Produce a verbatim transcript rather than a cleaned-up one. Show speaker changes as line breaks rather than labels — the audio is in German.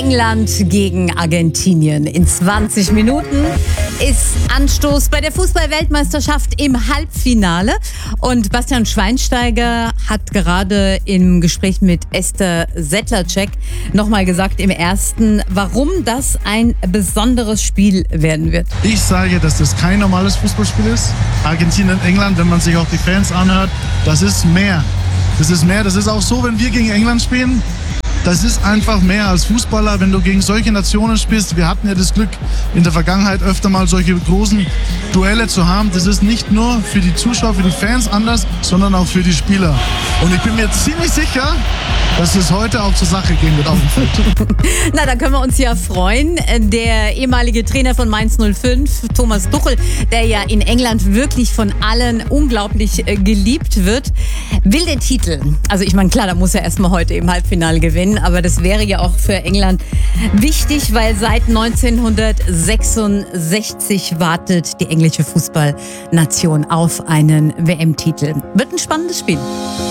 England gegen Argentinien. In zwanzig Minuten ist Anstoß bei der Fußball-Weltmeisterschaft im Halbfinale. Und Bastian Schweinsteiger hat gerade im Gespräch mit Esther Sedlacek nochmal gesagt im ersten, warum das ein besonderes Spiel werden wird.
Ich sage, dass das kein normales Fußballspiel ist. Argentinien, England, wenn man sich auch die Fans anhört, das ist mehr. Das ist mehr. Das ist auch so, wenn wir gegen England spielen. Das ist einfach mehr als Fußballer, wenn du gegen solche Nationen spielst. Wir hatten ja das Glück, in der Vergangenheit öfter mal solche großen Duelle zu haben. Das ist nicht nur für die Zuschauer, für die Fans anders, sondern auch für die Spieler. Und ich bin mir ziemlich sicher, dass es heute auch zur Sache gehen wird auf dem Feld.
Na, da können wir uns ja freuen. Der ehemalige Trainer von Mainz null fünf, Thomas Tuchel, der ja in England wirklich von allen unglaublich geliebt wird, will den Titel. Also ich meine, klar, da muss er erstmal heute im Halbfinale gewinnen, aber das wäre ja auch für England wichtig, weil seit neunzehnhundertsechsundsechzig wartet die englische Fußballnation auf einen W M-Titel. Wird ein spannendes Spiel.